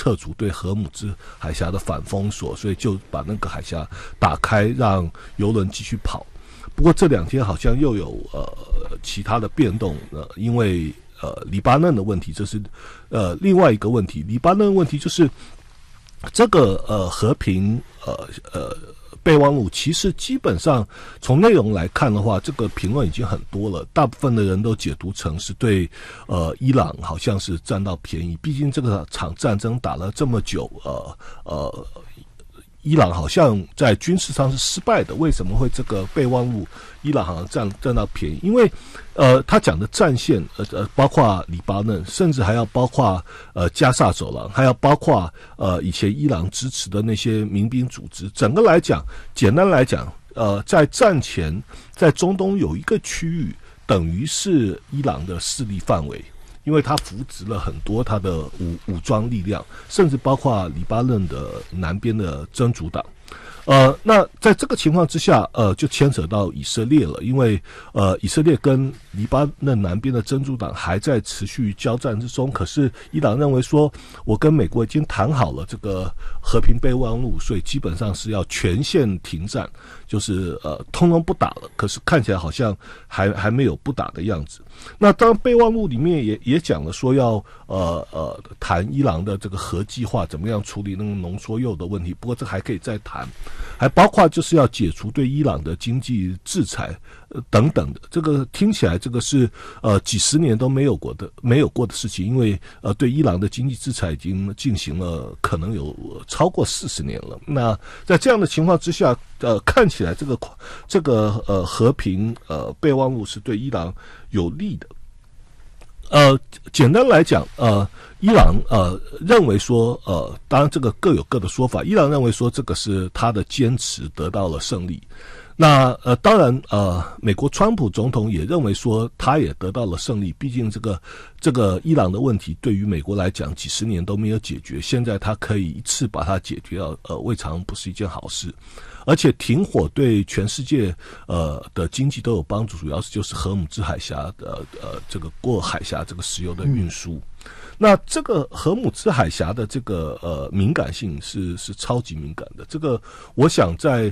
撤除对荷姆兹海峡的反封锁，所以就把那个海峡打开，让油轮继续跑。不过这2天好像又有其他的变动，因为黎巴嫩的问题，这是另外一个问题。黎巴嫩问题就是这个和平备忘录，其实基本上从内容来看的话，这个评论已经很多了，大部分的人都解读成是对伊朗好像是占到便宜，毕竟这个场战争打了这么久，伊朗好像在军事上是失败的，为什么会这个备忘录伊朗好像占到便宜？因为他讲的战线包括黎巴嫩，甚至还要包括加萨走廊，还要包括以前伊朗支持的那些民兵组织。整个来讲，简单来讲，在战前在中东有一个区域等于是伊朗的势力范围。因为他扶植了很多他的武装力量，甚至包括黎巴嫩的南边的真主党。那在这个情况之下，就牵扯到以色列了，因为以色列跟黎巴嫩南边的真主党还在持续交战之中。可是伊朗认为说，我跟美国已经谈好了这个和平备忘录，所以基本上是要全线停战，就是通通不打了。可是看起来好像还没有不打的样子。那当然备忘录里面也讲了说要谈伊朗的这个核计划怎么样处理那个浓缩铀的问题，不过这还可以再谈，还包括就是要解除对伊朗的经济制裁等等的。这个听起来这个是几十年都没有过的事情，因为对伊朗的经济制裁已经进行了可能有超过40年了。那在这样的情况之下，看起来这个和平备忘录是对伊朗有利的。简单来讲，伊朗认为说，当然这个各有各的说法。伊朗认为说这个是他的坚持得到了胜利。那当然美国川普总统也认为说他也得到了胜利，毕竟这个伊朗的问题对于美国来讲几十年都没有解决，现在他可以一次把它解决掉，未尝不是一件好事。而且停火对全世界的经济都有帮助，主要是就是荷姆兹海峡的这个过海峡这个石油的运输。那这个荷姆兹海峡的这个敏感性是超级敏感的。这个我想在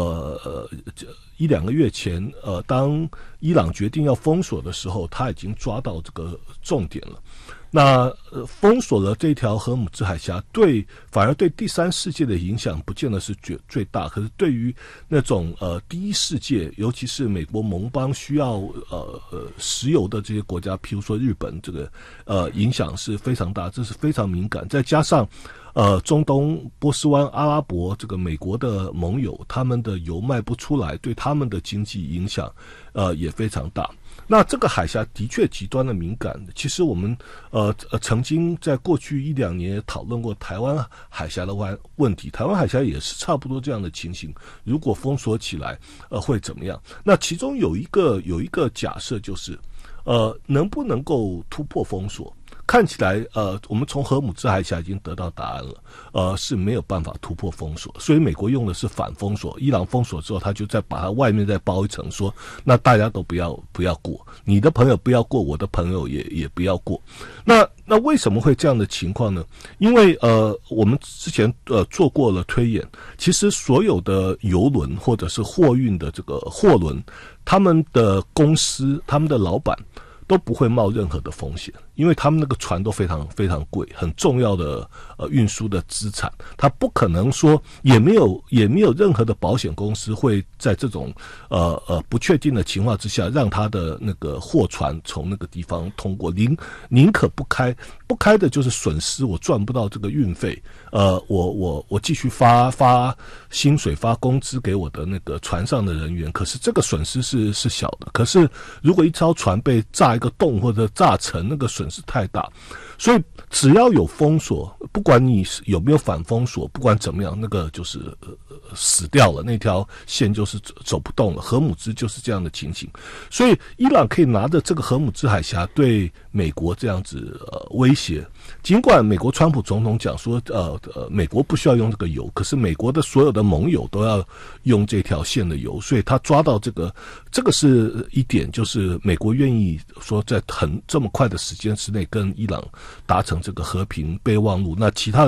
1-2个月前，当伊朗决定要封锁的时候，他已经抓到这个重点了。那封锁了这条荷姆兹海峡，反而对第三世界的影响不见得是最大，可是对于那种第一世界，尤其是美国盟邦需要石油的这些国家，譬如说日本，这个影响是非常大，这是非常敏感。再加上中东波斯湾阿拉伯这个美国的盟友，他们的油卖不出来，对他们的经济影响也非常大。那这个海峡的确极端的敏感。其实我们曾经在过去1-2年也讨论过台湾海峡的问题，台湾海峡也是差不多这样的情形。如果封锁起来，会怎么样？那其中有一个假设就是，能不能够突破封锁？看起来我们从荷姆兹海峡已经得到答案了，是没有办法突破封锁，所以美国用的是反封锁。伊朗封锁之后，他就再把它外面再包一层，说那大家都不要过，你的朋友不要过，我的朋友也不要过。那为什么会这样的情况呢？因为我们之前做过了推演，其实所有的邮轮或者是货运的这个货轮，他们的公司、他们的老板都不会冒任何的风险，因为他们那个船都非常非常贵，很重要的运输的资产，他不可能说也没有任何的保险公司会在这种不确定的情况之下让他的那个货船从那个地方通过，宁可不开的就是损失，我赚不到这个运费，我继续发薪水发工资给我的那个船上的人员，可是这个损失是小的。可是如果一艘船被炸一个洞或者炸沉，那个损失太大。所以只要有封锁，不管你有没有反封锁，不管怎么样，那个就是死掉了，那条线就是走不动了。荷姆兹就是这样的情形。所以伊朗可以拿着这个荷姆兹海峡对美国这样子威胁，尽管美国川普总统讲说美国不需要用这个油，可是美国的所有的盟友都要用这条线的油，所以他抓到这个是一点，就是美国愿意说在这么快的时间之内跟伊朗达成这个和平备忘录。那其他的